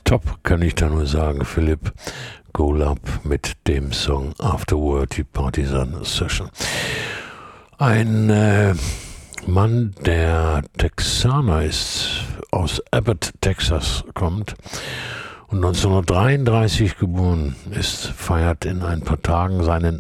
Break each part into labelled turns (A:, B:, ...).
A: Top, kann ich da nur sagen, Philipp Golab mit dem Song Afterward, die Partisan Session. Ein Mann, der Texaner ist, aus Abbott, Texas kommt und 1933 geboren ist, feiert in ein paar Tagen seinen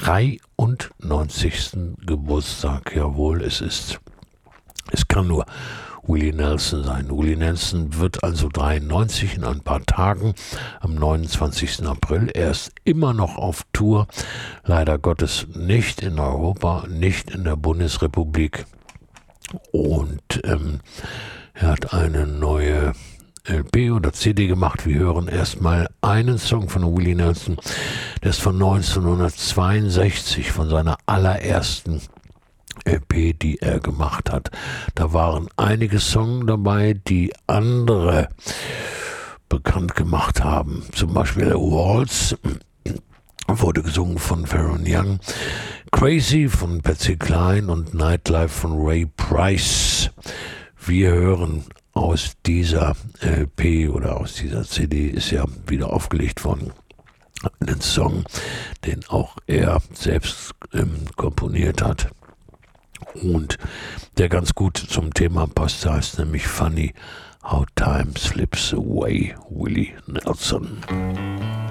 A: 93. Geburtstag. Jawohl, es kann nur Willie Nelson sein. Willie Nelson wird also 93 in ein paar Tagen, am 29. April. Er ist immer noch auf Tour, leider Gottes nicht in Europa, nicht in der Bundesrepublik. Und er hat eine neue LP oder CD gemacht. Wir hören erstmal einen Song von Willie Nelson, der ist von 1962, von seiner allerersten LP, die er gemacht hat. Da waren einige Songs dabei, die andere bekannt gemacht haben. Zum Beispiel Waltz wurde gesungen von Pharoah Young, Crazy von Patsy Cline und Nightlife von Ray Price. Wir hören aus dieser LP oder aus dieser CD, ist ja wieder aufgelegt worden, einen Song, den auch er selbst komponiert hat und der ganz gut zum Thema passt, heißt nämlich Funny How Time Slips Away, Willie Nelson.